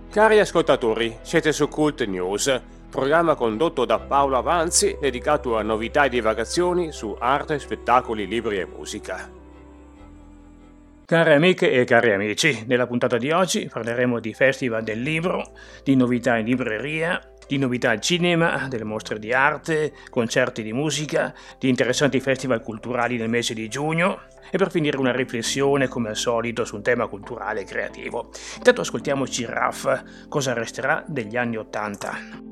Cari ascoltatori, siete su Cult News, programma condotto da Paolo Avanzi dedicato a novità e divagazioni su arte, spettacoli, libri e musica. Care amiche e cari amici, nella puntata di oggi parleremo di Festival del Libro, di novità in libreria, di novità al cinema, delle mostre di arte, concerti di musica, di interessanti festival culturali nel mese di giugno e per finire una riflessione come al solito su un tema culturale e creativo. Intanto ascoltiamo Giraffe, cosa resterà degli anni '80.